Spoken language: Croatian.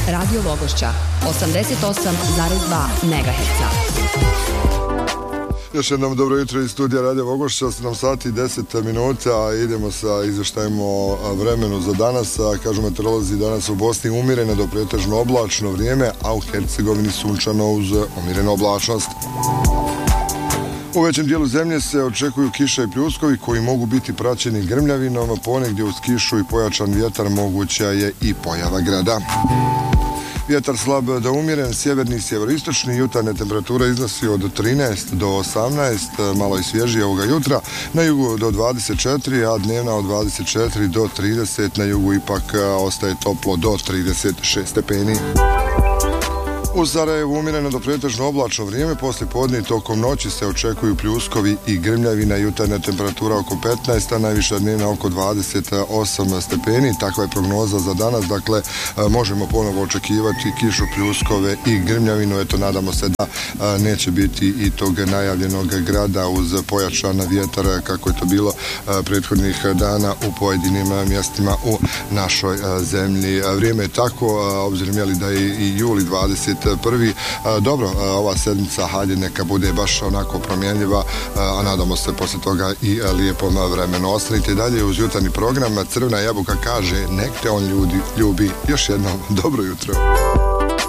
Radio Vogošća, 88,2 MHz. Još jednom dobro jutro iz studija Radio Vogošća, 7 sati i 10 minuta, idemo sa izvještajem o vremenu za danas. Kažu meteorolozi, danas u Bosni umireno do pretežno oblačno vrijeme, a u Hercegovini sunčano uz umjerenu oblačnost. U većem dijelu zemlje se očekuju kiše i pljuskovi koji mogu biti praćeni grmljavinom, ponegdje uz kišu i pojačan vjetar moguća je i pojava grada. Vjetar slab do umjeren, sjeverni i sjeveroistočni, jutarnje temperatura iznosi od 13 do 18, malo i svježije ovoga jutra, na jugu do 24, a dnevna od 24 do 30, na jugu ipak ostaje toplo do 36 stepeni. U Sarajevu umjereno do pretežno oblačno vrijeme, poslije podne i tokom noći se očekuju pljuskovi i grmljavina, jutarnja temperatura oko 15, a najviša dnevna oko 28 stepeni. Takva je prognoza za danas, dakle možemo ponovo očekivati kišu, pljuskove i grmljavinu. Eto, nadamo se da neće biti i tog najavljenog grada uz pojačan vjetar kako je to bilo prethodnih dana u pojedinim mjestima u našoj zemlji. Vrijeme je tako, obzirom da je i juli 21. Dobro, ova sedmica hajde neka bude baš onako promjenljiva, a nadamo se poslije toga i lijepom vremenu. Ostanite dalje uz jutarnji program. Crvena jabuka kaže nek te on ljubi. Još jednom dobro jutro.